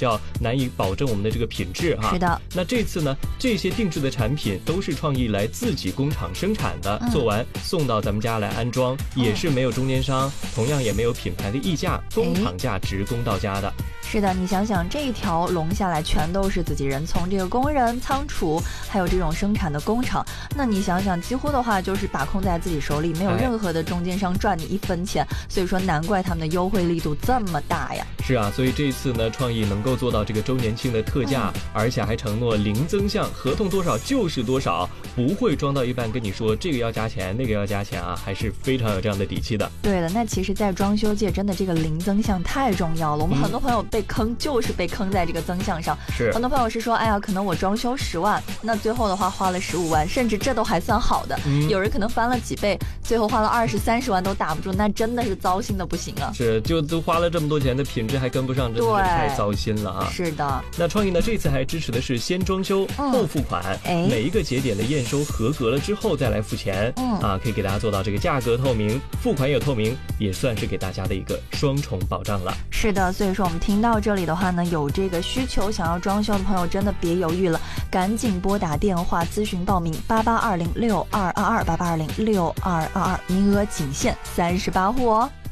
较难以保证我们的这个品质哈。 是的。 那这次呢，这些定制的产品都是创意来自己工厂生产的，做完送到咱们家来安装，也是没有中间商，同样也没有品牌的溢价，工厂价直供到家的。 是的，你想想这一条龙下来全都是自己人，从这个工人、仓储，还有这种生产的工厂，那你想想，几乎的话就是把控在自己手里，没有任何的中间商赚你一分钱，所以说难怪他们的优惠力度这么大呀。 是啊，所以这一次呢，创意能够做到这个周年庆的特价，而且还承诺零增项，合同多少就是多少，不会装到一半跟你说这个要加钱，那个要加钱啊，还是非常有这样的底气的。 对的，那其实在装修界真的这个零增项太重要了，我们很多朋友被坑就是被坑在这个增项上， 是很多朋友是说，哎呀，可能我装修10万，那最后的话花了15万，甚至这都还算好的，有人可能翻了几倍，最后花了20、30万都打不住，那真的是糟心的不行啊。 是，就都花了这么多钱的品质还跟不上，真的是太糟心了啊。 是的。 那创意呢，这次还支持的是先装修后付款，每一个节点的验收合格了之后再来付钱，可以给大家做到这个价格透明，付款也透明，也算是给大家的一个双重保障了。 是的，所以说我们听到这里的话呢，有这个需求想要装修的朋友真的别犹豫了，赶紧拨打电话咨询报名8820622288206222，名额仅限38户哦。